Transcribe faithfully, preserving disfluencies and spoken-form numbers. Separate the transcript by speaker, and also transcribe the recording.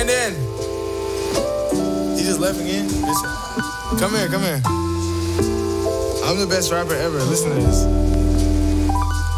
Speaker 1: Brandon. He just left again? Listen. Come here, come here. I'm the best rapper ever. Listen to this.